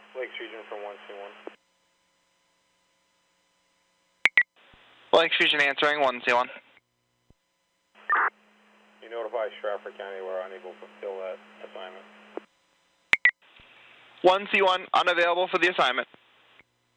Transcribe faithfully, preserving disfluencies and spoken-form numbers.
Lakes Region from one C one. Lakes Region answering, one C one. You notify Stratford County we're unable to fulfill that assignment. one C one, unavailable for the assignment.